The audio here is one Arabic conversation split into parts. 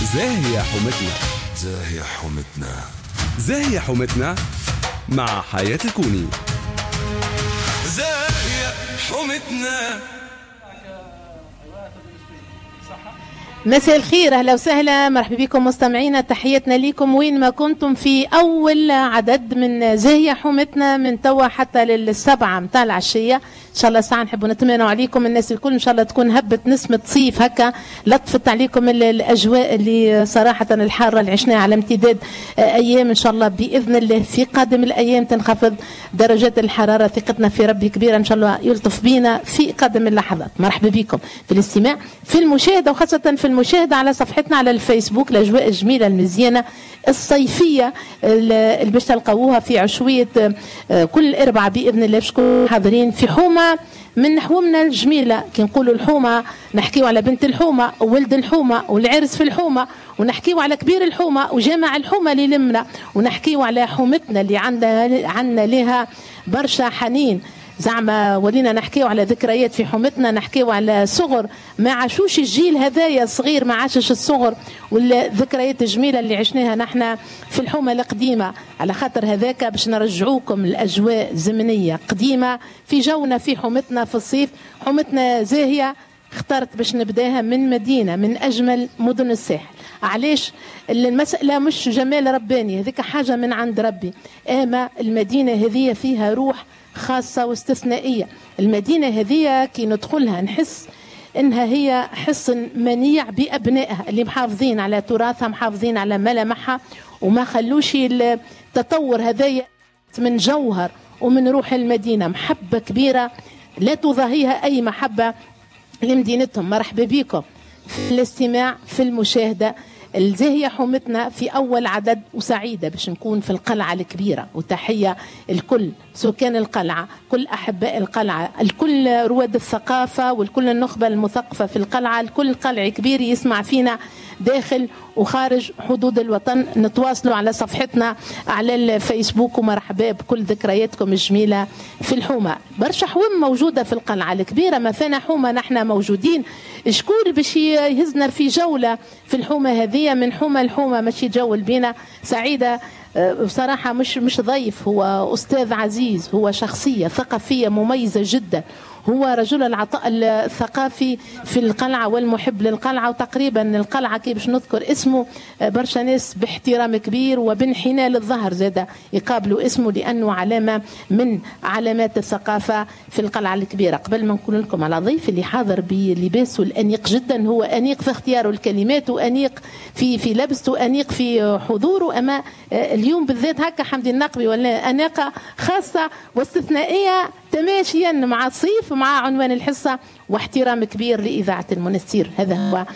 زاهية حومتنا. زاهية حومتنا. زاهية حومتنا مع حياة الكوني. زاهية حومتنا. مساء الخير، اهلا وسهلا، مرحبا بكم مستمعينا، تحياتنا لكم وين ما كنتم في اول عدد من زاهية حومتنا من توا حتى للسبعة متاع العشية. ان شاء الله ساعة نحبوا نتمنوا عليكم الناس الكل، ان شاء الله تكون هبت نسمة صيف هكا لطفت عليكم الاجواء اللي صراحة الحارة اللي عشناها على امتداد ايام. ان شاء الله باذن الله في قادم الايام تنخفض درجات الحرارة، ثقتنا في ربي كبيرة، ان شاء الله يلطف بينا في قادم اللحظات. مرحبا بكم في الاستماع في المشاهدة، وخاصة في المشاهدة على صفحتنا على الفيسبوك، الاجواء الجميلة المزيانة الصيفية اللي باش تلقاوها في عشوية كل اربعة باذن الله. باش تكونوا حاضرين في حومة من حومنا الجميلة. كي نقولوا الحومة نحكيو على بنت الحومة وولد الحومة والعرس في الحومة، ونحكيو على كبير الحومة وجامع الحومة اللي لمنا، ونحكيو على حومتنا اللي عندنا لها برشا حنين. زعما ولينا نحكيو على ذكريات في حومتنا، نحكيو على صغر ما عاشوش الجيل هذايا الصغير، ما عاشش الصغر والذكريات الجميلة اللي عشناها نحن في الحومة القديمة. على خاطر هذاك باش نرجعوكم الأجواء الزمنية قديمة في جونا في حومتنا في الصيف. حومتنا زاهية اخترت باش نبداها من مدينة من أجمل مدن الساحل. علاش؟ المسألة مش جمال رباني، هذيك حاجة من عند ربي، أما المدينة هذه فيها روح خاصة واستثنائية. المدينة هذه كي ندخلها نحس إنها هي حصن منيع بأبنائها اللي محافظين على تراثها، محافظين على ملامحها، وما خلوش التطور هذايا من جوهر ومن روح المدينة. محبة كبيرة لا تضاهيها أي محبة لمدينتهم. مرحبا بكم في الاستماع في المشاهدة الزاهية حومتنا في أول عدد، وسعيدة باش نكون في القلعة الكبيرة. وتحية الكل سكان القلعة، كل أحباء القلعة، الكل رواد الثقافة والكل النخبة المثقفة في القلعة، الكل قلعي كبير يسمع فينا داخل وخارج حدود الوطن. نتواصلوا على صفحتنا على الفيسبوك، ومرحبا بكل ذكرياتكم الجميلة في الحومة. برشا حوم موجودة في القلعة الكبيرة، ما فينا حومة نحن موجودين. شكون باش يهزنا في جولة في الحومة هذه من حومة لحومة ماشي جول بينا. سعيدة بصراحة، مش ضيف، هو أستاذ عزيز، هو شخصية ثقافية مميزة جدا، هو رجل العطاء الثقافي في القلعة والمحب للقلعة. وتقريبا القلعة كي باش نذكر اسمه برشا ناس باحترام كبير وبانحناء للظهر زادة يقابلوا اسمه، لأنه علامة من علامات الثقافة في القلعة الكبيرة. قبل ما نقول لكم على ضيف اللي حاضر بلباسه الأنيق جدا، هو أنيق في اختياره الكلمات، وأنيق في لبسته، وأنيق في حضوره. أما اليوم بالذات هكا حمدي النقبي ولا أناقة خاصة واستثنائية تماشيا مع الصيف مع عنوان الحصة، واحترام كبير لإذاعة المنستير. هذا هو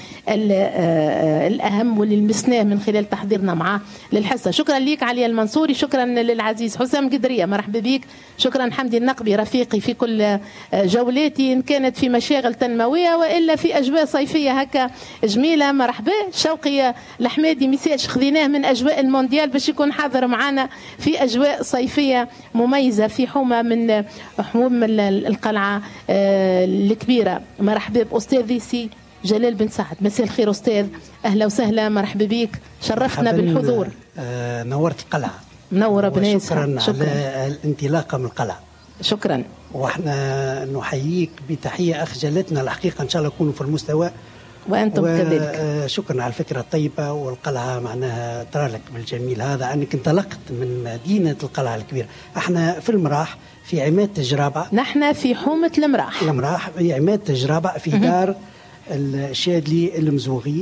الأهم واللي لمسناه من خلال تحضيرنا معه للحصة. شكرا ليك علي المنصوري، شكرا للعزيز حسام قدرية، مرحبا بك. شكرا حمدي النقبي رفيقي في كل جولاتي، إن كانت في مشاغل تنموية وإلا في أجواء صيفية هكا جميلة. مرحبا شوقي الحمادي، مساج خذيناه من أجواء المونديال باش يكون حاضر معنا في أجواء صيفية مميزة في حومة من حوم القلعة الكبيرة. مرحبا بأستاذي سي جلال بن سعد. مساء الخير أستاذ، أهلا وسهلا، مرحبا بك، شرفنا بالحضور. نورت القلعة، منورة بناس. شكرا على الانطلاقة من القلعة. شكرا. واحنا نحييك بتحية أخ جلتنا، الحقيقة إن شاء الله نكونوا في المستوى وأنتم كذلك. شكرا على الفكرة الطيبة، والقلعة معناها ترى لك بالجميل هذا أنك انطلقت من مدينة القلعة الكبيرة. احنا في المراح في عماد تجرابة، نحن في حومة المراح في عماد تجرابة في دار الشادلي المزوغي،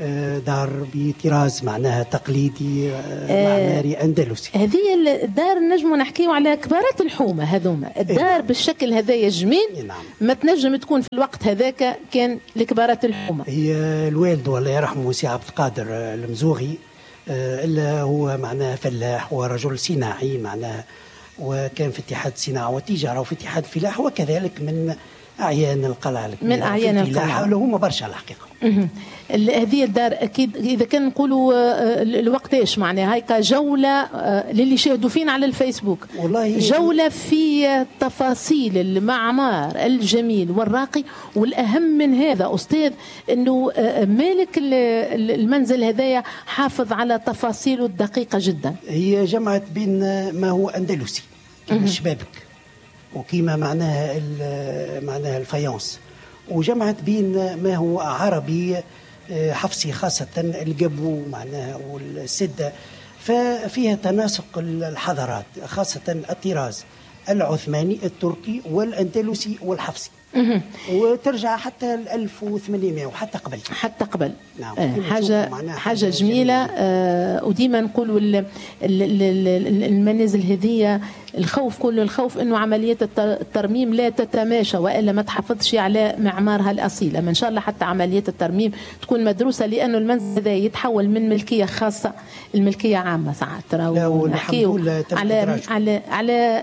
دار بطراز معناها تقليدي معماري أندلسي. هذه الدار نجم نحكيو على كبارات الحومة هذوما. الدار بالشكل هذايا جميل، ما تنجم تكون في الوقت هذاك كان لكبارات الحومة. هي الوالد والله يرحمه سي عبد القادر المزوغي، إلا هو معناه فلاح ورجل صناعي معناه، وكان في اتحاد الصناعة والتجارة وفي اتحاد الفلاح، وكذلك من أعيان القلعة الكبيرة، من أعيان القلعة هما برشا الحقيقة. هذه الدار أكيد إذا كان نقولوا الوقت إيش معناها هيك جولة للي شاهدوا فينا على الفيسبوك، والله جولة في تفاصيل المعمار الجميل والراقي. والأهم من هذا أستاذ أنه مالك المنزل هذايا حافظ على تفاصيله الدقيقة جدا. هي جمعت بين ما هو أندلسي كما الشبابك وكيما معناها الفايونس، وجمعت بين ما هو عربي حفصي خاصة القبو معناها والسدة، ففيها تناسق الحضارات خاصة الطراز العثماني التركي والأندلسي والحفصي، وترجع حتى 1800 وحتى قبل نعم. حاجة جميلة. وديما نقولوا المنازل هذه الخوف كله الخوف انه عمليات الترميم لا تتماشى والا ما تحافظش على معمارها الاصيل. اما ان شاء الله حتى عمليات الترميم تكون مدروسه، لانه المنزل هذا يتحول من ملكيه خاصه الملكيه عامه ساعات. نحكيو على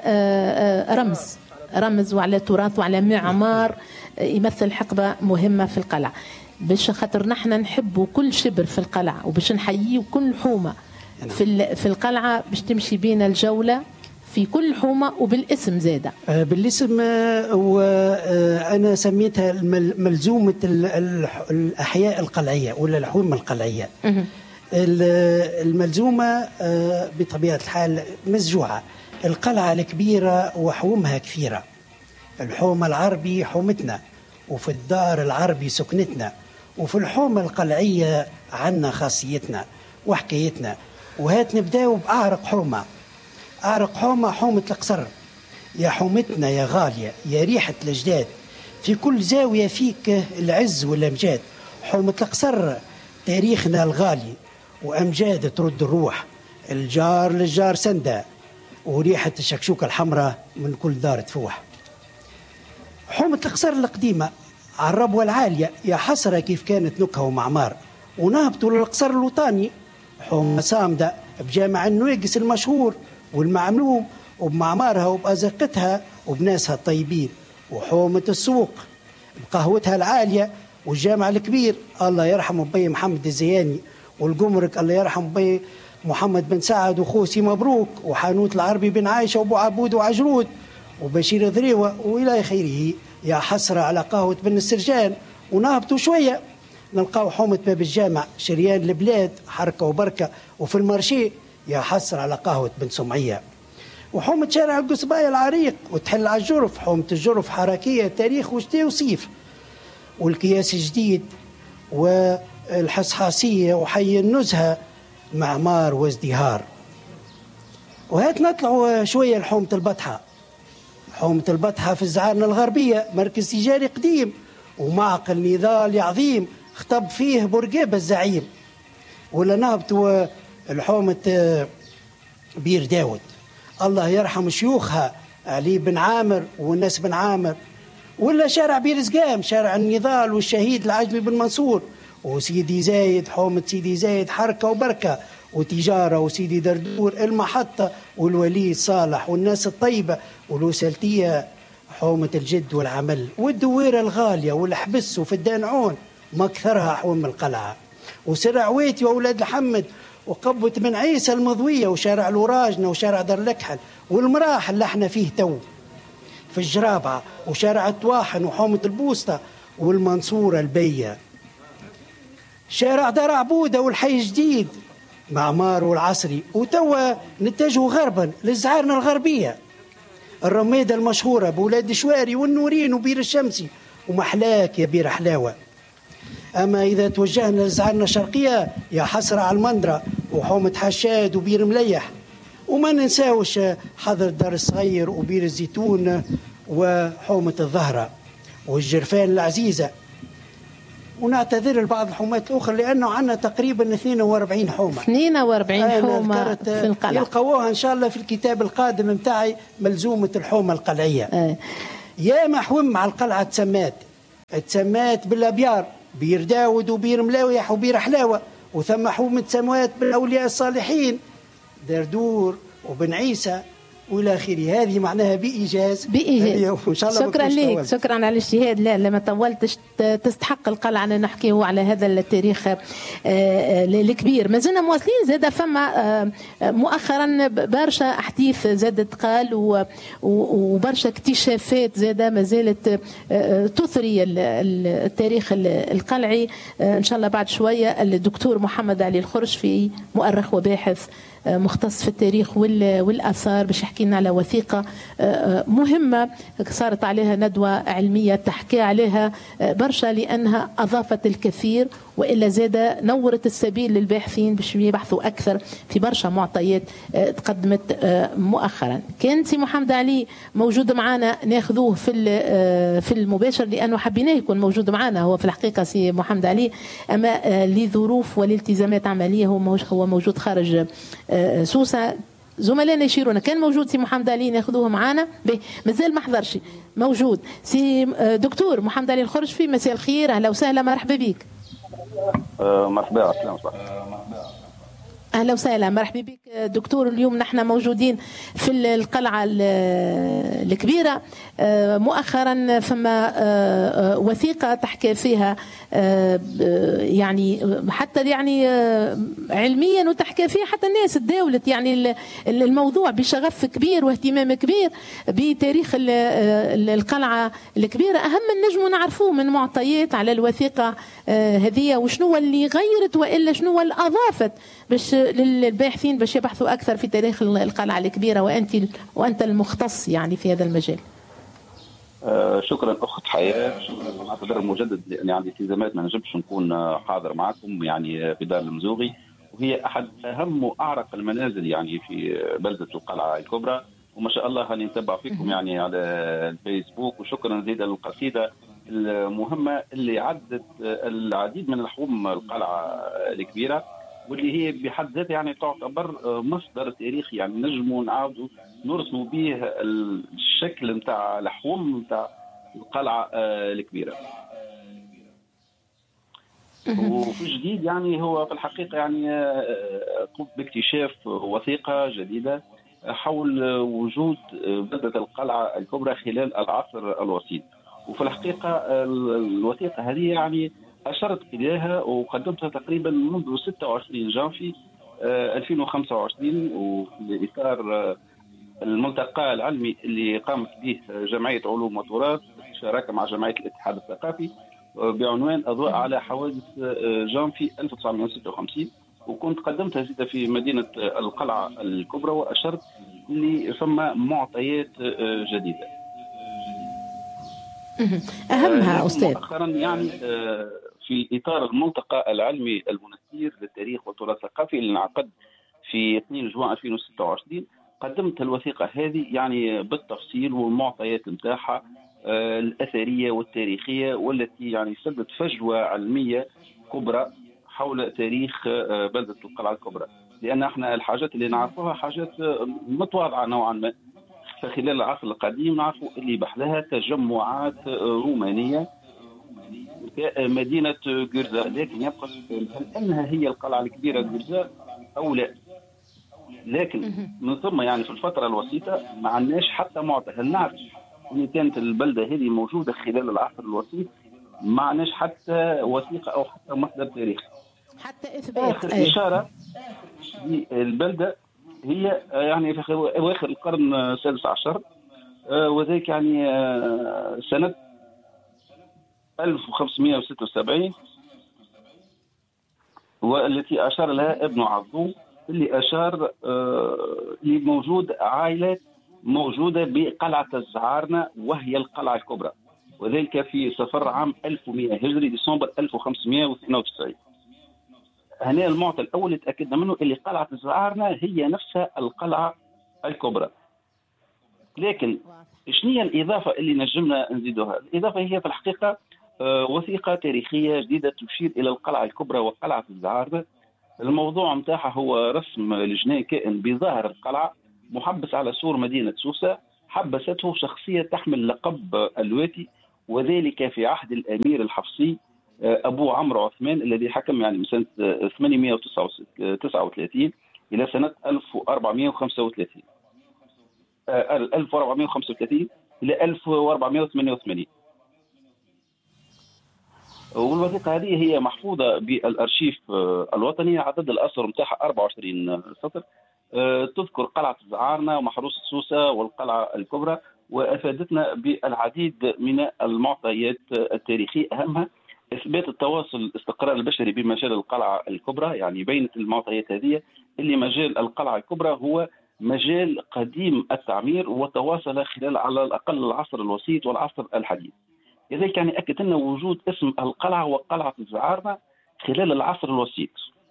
رمز وعلى تراث وعلى معمار يمثل حقبة مهمة في القلعة. باش خاطر نحن نحبوا كل شبر في القلعة وباش نحييه كل حومة في القلعة، باش تمشي بينا الجولة في كل حومة وبالاسم زادة. بالاسم، وأنا سميتها ملزومة الأحياء القلعية ولا الحومة القلعية. الملزومة بطبيعة الحال مزجوعة، القلعة الكبيرة وحومها كثيرة. الحومة العربي حومتنا، وفي الدار العربي سكنتنا، وفي الحومة القلعية عنا خاصيتنا وحكايتنا. وهات نبداو بأعرق حومة. أعرق حومة حومة القصر، يا حومتنا يا غالية يا ريحة الأجداد، في كل زاوية فيك العز والأمجاد. حومة القصر تاريخنا الغالي وأمجاد ترد الروح، الجار للجار سندة وريحة الشكشوكة الحمراء من كل دار تفوح. حومة القصر القديمة على الربوة العالية، يا حسرة كيف كانت نكهة ومعمار. ونهبطوا للقصر الوطاني، حومة صامدة بجامع النواقس المشهور والمعلوم وبمعمارها وبأزقتها وبناسها الطيبين. وحومة السوق بقهوتها العالية والجامع الكبير الله يرحمه بي محمد الزياني، والجمرك الله يرحمه بي محمد بن سعد وخوسي مبروك، وحانوت العربي بن عايشة وابو عبود وعجرود وبشير ذريوة وإلى خيره. يا حسرة على قهوة بن السرجان. ونهبطوا شوية نلقاو حومة باب الجامع شريان البلاد حركة وبركة، وفي المارشي يا حسرة على قهوة بن سمعية. وحومة شارع القصباية العريق وتحل على الجرف، حومة الجرف حركية تاريخ وشتاء وصيف. والكياس الجديد والحصحاصية وحي النزهة معمار وازدهار. وهات نطلعوا شوية لحومة البطحة. حومة البطحة في الزعارنة الغربية مركز تجاري قديم ومعقل نضالي عظيم خطب فيه بورقيبة الزعيم. ولا نهبطوا الحومة بير داود الله يرحم شيوخها علي بن عامر والناس بن عامر. ولا شارع بير زقام شارع النضال والشهيد العجمي بن منصور. وسيدي زايد حومة سيدي زايد حركة وبركة وتجارة. وسيدي دردور المحطة والولي صالح والناس الطيبة. والوسلتية حومة الجد والعمل. والدويرة الغالية والحبس وفي الدانعون ما أكثرها حوم القلعة. وسرع ويتي وأولاد الحمد وقبة بن عيسى المضوية وشارع الوراجنة وشارع دار الأكحل والمراح اللي احنا فيه تو في الجرابعة وشارع الطواحن وحومة البوسطة والمنصورة البية. شارع دار عبودة والحي الجديد معمار والعصري. وتوا نتجهوا غربا للزعارنة الغربية، الرميدة المشهورة بولاد شواري والنورين وبير الشمسي ومحلاك يا بير حلاوة. أما إذا توجهنا للزعارنة الشرقية يا حسرة على المندرة وحومة حشاد وبير مليح. وما ننساوش حضر دار الصغير وبير الزيتون وحومة الظهرة والجرفان العزيزة. ونعتذر لبعض الحومات الأخرى لأنه عندنا تقريبا 42 حومة. 42 حومة في القلعة يلقوها إن شاء الله في الكتاب القادم متاعي ملزومة الحومة القلعية. يا محوم مع القلعة تسمات بالأبيار بير داود وبير ملاويح وبير حلاوة. وثم حومة سموات بالأولياء الصالحين دردور وبن عيسى والى اخره. هذه معناها بايجاز. بإيجاز. وان شاء الله شكرا لك، شكرا على الاجتهاد. لا لما طولتش، تستحق القلعه ان نحكيه على هذا التاريخ الكبير. ما زلنا مواصلين. زاد فما مؤخرا برشا احاديث زادت قال وبرشا اكتشافات زاده ما زالت تثري التاريخ القلعي. ان شاء الله بعد شويه الدكتور محمد علي الخرشفي مؤرخ وباحث مختص في التاريخ والآثار باش يحكي لنا على وثيقة مهمة صارت عليها ندوة علمية تحكي عليها برشا، لأنها أضافت الكثير وإلا زاد نورت السبيل للباحثين باش يبحثوا أكثر في برشا معطيات تقدمت مؤخرا. كان سي محمد علي موجود معنا ناخذوه في المباشر لأنه حبيناه يكون موجود معنا. هو في الحقيقة سي محمد علي أما لظروف والالتزامات عملية هو موجود خارج سوسة. زملائنا يشيرونا كان موجود سي محمد علي ناخذوه معنا. مازال ما حضرش موجود سي دكتور محمد علي الخرشفي. مساء الخير، اهلا وسهلا، مرحبا بك. مرحبا، اهلا وسهلا، مرحبا بك دكتور. اليوم نحن موجودين في القلعه الكبيره. مؤخرا فما وثيقه تحكي فيها يعني حتى يعني علميا وتحكي فيها حتى الناس تداولت يعني الموضوع بشغف كبير واهتمام كبير بتاريخ القلعه الكبيره. اهم نجم نعرفوه من معطيات على الوثيقه هذه وشنو اللي غيرت والا شنو اللي اضافت باش للباحثين باش يبحثوا اكثر في تاريخ القلعه الكبيره، وانت المختص يعني في هذا المجال. شكرا اخت حياه، شكرا. اعتذر مجدد لاني عندي التزامات ما نجمش نكون حاضر معكم يعني في دار المزوغي، وهي احد اهم واعرق المنازل يعني في بلده القلعه الكبرى، وما شاء الله هاني نتبع فيكم يعني على الفيسبوك. وشكرا زيدا للقصيده المهمه اللي عدت العديد من لحوم القلعه الكبيره، واللي هي بحد ذاتها يعني تعتبر مصدر تاريخي يعني نجموا نعاودوا نرسموا به الشكل نتاع لحوم نتاع القلعه الكبيره. وفي جديد يعني هو في الحقيقه يعني قمت باكتشاف وثيقه جديده حول وجود بلده القلعه الكبرى خلال العصر الوسيط. وفي الحقيقه الوثيقه هذه يعني أشرت إليها وقدمتها تقريبا منذ 26 جانفي 2025، وفي إطار الملتقى العلمي اللي قامت به جمعية علوم وتراث بالشراكة مع جمعية الاتحاد الثقافي بعنوان أضواء على حوادث جانفي 1956. وكنت قدمتها زيادة في مدينة القلعة الكبرى وأشرت لثم معطيات جديدة أهمها أستاذ. مؤخرا يعني في إطار الملتقى العلمي المنسير للتاريخ والتراث الثقافي اللي انعقد في 2 جوان 2026 قدمت الوثيقة هذه يعني بالتفصيل والمعطيات نتاعها الأثرية والتاريخية، والتي يعني سدت فجوة علمية كبرى حول تاريخ بلدة القلعة الكبرى، لأن احنا الحاجات اللي نعرفوها حاجات متواضعة نوعا ما. فخلال العصر القديم نعرفوا اللي بحثها تجمعات رومانية مدينة جرزة، لكن يبقى هل أنها هي القلعة الكبيرة جرزة أو لا؟ لكن من ثم يعني في الفترة الوسيطة ما عندناش حتى معطى. هل نعرف أن كانت البلدة هذه موجودة خلال العصر الوسيط؟ ما عندناش حتى وثيقة أو حتى مصدر تاريخي حتى إثبات. آخر إشارة للبلدة هي يعني في أواخر القرن السادس عشر، وذلك يعني سنة 1576، والتي أشار لها ابن عظوم، اللي أشار لموجود عائلة موجودة بقلعة الزعارنة وهي القلعة الكبرى، وذلك في صفر عام 1100 هجري ديسمبر 1592. هنا المعطى الأول اللي تأكدنا منه اللي قلعة الزعارنة هي نفسها القلعة الكبرى. لكن شنو الإضافة اللي نجمنا نزيدوها؟ الإضافة هي في الحقيقة وثيقة تاريخية جديدة تشير إلى القلعة الكبرى وقلعة الزعارنة. الموضوع متاعها هو رسم لجنة كائن بظاهر القلعة محبس على سور مدينة سوسة، حبسته شخصية تحمل لقب الواتي، وذلك في عهد الأمير الحفصي أبو عمرو عثمان الذي حكم يعني من سنة 839 إلى سنة 1435. 1435 إلى 1488. والوثيقة هذه هي محفوظة بالأرشيف الوطني، عدد الأسر نتاعها 24 سطر، تذكر قلعة زعارنا ومحروس سوسة والقلعة الكبرى، وأفادتنا بالعديد من المعطيات التاريخية، أهمها إثبات التواصل الاستقرار البشري بمجال القلعة الكبرى. يعني بينت المعطيات هذه اللي مجال القلعة الكبرى هو مجال قديم التعمير وتواصل خلال على الأقل العصر الوسيط والعصر الحديث. لذلك يعني أكد لنا وجود اسم القلعة وقلعة زعارنا خلال العصر الوسيط.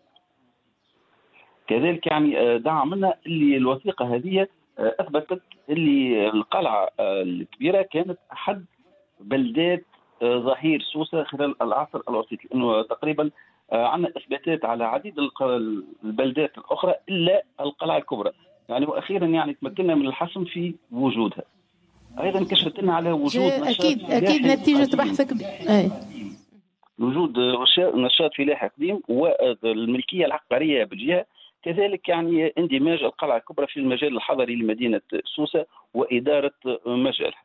كذلك يعني دعم لنا اللي الوثيقة هذه أثبتت اللي القلعة الكبيرة كانت أحد بلدات ظهير سوسة خلال العصر الوسيط، لأنه تقريبا عندنا إثباتات على عديد البلدات الأخرى إلا القلعة الكبرى. يعني وأخيرا يعني تمكنا من الحسم في وجودها. أيضا كشفت لنا على وجود أكيد نتيجة بحثك وجود نشاط فلاحي قديم والملكية العقارية بالجهة، كذلك يعني اندماج القلعة الكبرى في المجال الحضري لمدينة سوسة وإدارة مجالها.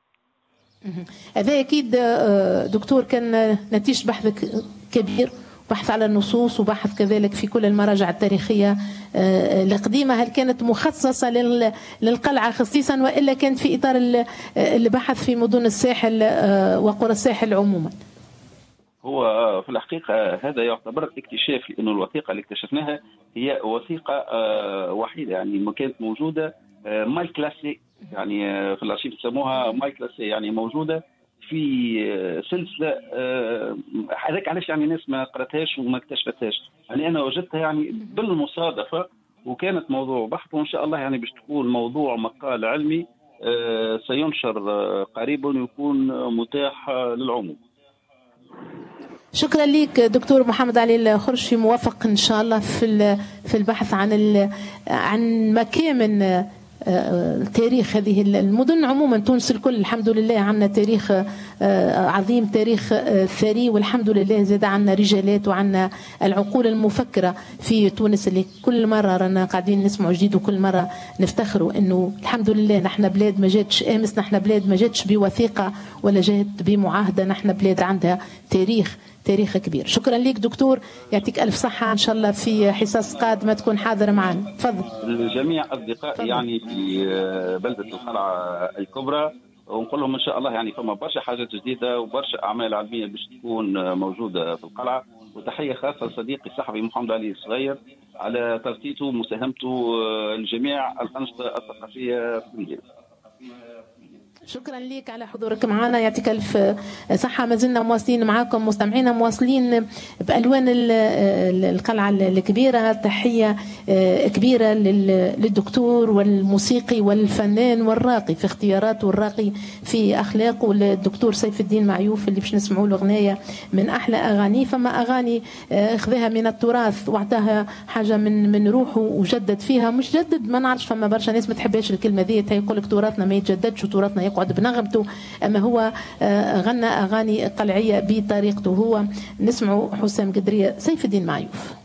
هذا أكيد دكتور كان نتيجة بحثك كبير، بحث على النصوص وبحث كذلك في كل المراجع التاريخية القديمة. هل كانت مخصصة للقلعة خصيصا وإلا كانت في إطار البحث في مدن الساحل وقرى الساحل عموما؟ هو في الحقيقة هذا يعتبر اكتشاف، لأنه الوثيقة اللي اكتشفناها هي وثيقة وحيدة، يعني ما كانت موجودة ماي كلاسي، يعني في الأرشيف يسموها ماي كلاسي، يعني موجودة في سلسلة. هذاك علاش يعني ناس ما قرأتهاش وما اكتشفتهاش، يعني أنا وجدتها يعني بالمصادفة وكانت موضوع بحث، وإن شاء الله يعني باش تكون موضوع مقال علمي سينشر قريبا ويكون متاح للعموم. شكرا لك دكتور محمد علي الخرشي، موفق إن شاء الله في البحث عن مكامن تاريخ هذه المدن عموما. تونس الكل الحمد لله عندنا تاريخ عظيم، تاريخ ثري، والحمد لله زاد عندنا رجالات وعندنا العقول المفكرة في تونس اللي كل مرة رانا قاعدين نسمع جديد، وكل مرة نفتخروا انه الحمد لله نحن بلاد ما جاتش امس، نحن بلاد ما جاتش بوثيقة ولا جات بمعاهدة، نحن بلاد عندها تاريخ كبير. شكرا لك دكتور، يعطيك ألف صحة، إن شاء الله في حصص قادمة تكون حاضر معنا. تفضل. الجميع أصدقائي يعني في بلدة القلعة الكبرى، ونقول لهم إن شاء الله يعني فما برشا حاجات جديدة وبرشا أعمال علمية باش تكون موجودة في القلعة. وتحية خاصة لصديقي الصحفي محمد علي الصغير على ترتيبه ومساهمته لجميع الأنشطة الثقافية في المجال. شكرا لك على حضورك معنا، يعطيك ألف صحة. ما زلنا مواصلين معاكم مستمعينا، مواصلين بألوان القلعة الكبيرة. تحية كبيرة للدكتور والموسيقي والفنان والراقي في اختياراته، والراقي في أخلاقه، الدكتور سيف الدين معيوف اللي باش نسمعوا له أغنية من أحلى أغانيه. فما أغاني أخذها من التراث وعطاها حاجة من روحه وجدد فيها، مش جدد ما نعرفش، فما برشا ناس ما تحبهاش الكلمة ذي، يقول لك تراثنا ما يتجددش وتراثنا يقعد بنغمته، أما هو غنى أغاني قلعية بطريقته هو. نسمعوا حسام قدرية سيف الدين معيوف.